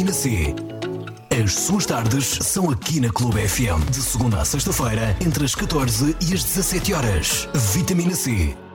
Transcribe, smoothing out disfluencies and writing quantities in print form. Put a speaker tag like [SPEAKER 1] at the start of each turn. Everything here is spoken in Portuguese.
[SPEAKER 1] Vitamina C. As suas tardes são aqui na Clube FM, de segunda a sexta-feira, entre as 14 e as 17 horas. Vitamina C.